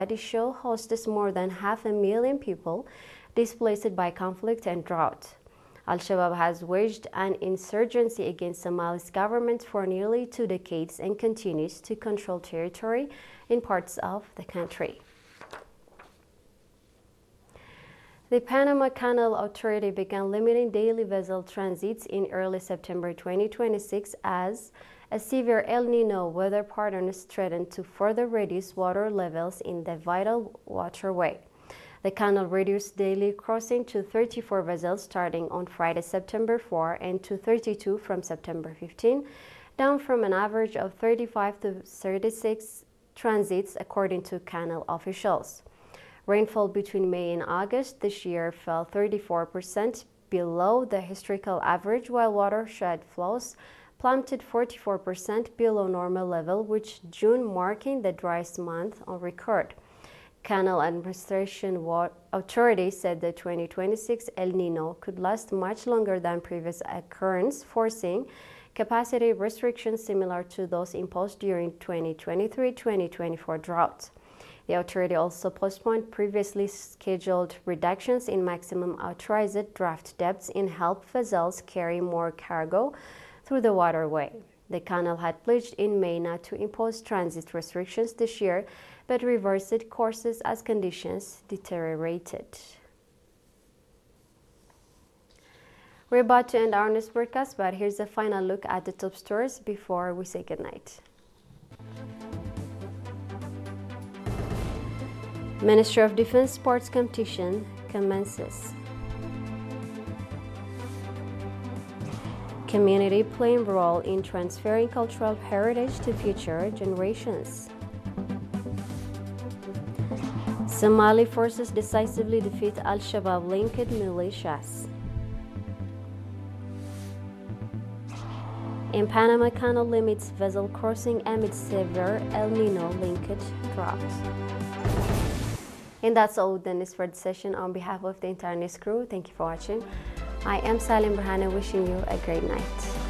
Mogadishu hosts more than 500,000 people displaced by conflict and drought. Al-Shabaab has waged an insurgency against Somali's government for nearly 2 decades and continues to control territory in parts of the country. The Panama Canal Authority began limiting daily vessel transits in early September 2026 as a severe El Niño weather pattern threatened to further reduce water levels in the vital waterway. The canal reduced daily crossing to 34 vessels starting on Friday, September 4, and to 32 from September 15, down from an average of 35 to 36 transits, according to canal officials. Rainfall between May and August this year fell 34% below the historical average, while watershed flows plummeted 44% below normal level, with June marking the driest month on record. Canal Administration Authority said the 2026 El Niño could last much longer than previous occurrence, forcing capacity restrictions similar to those imposed during 2023-2024 drought. The authority also postponed previously scheduled reductions in maximum authorized draft depths in help vessels carry more cargo through the waterway. The canal had pledged in May not to impose transit restrictions this year, but reversed courses as conditions deteriorated. We're about to end our news broadcast, but here's a final look at the top stories before we say goodnight. Ministry of Defense sports competition commences. Community playing role in transferring cultural heritage to future generations. Somali forces decisively defeat Al-Shabaab-linked militias. In Panama Canal limits vessel crossing amid severe El Niño-linked drought. And that's all with the news for the session. On behalf of the entire news crew, thank you for watching. I am Salim Burhana, wishing you a great night.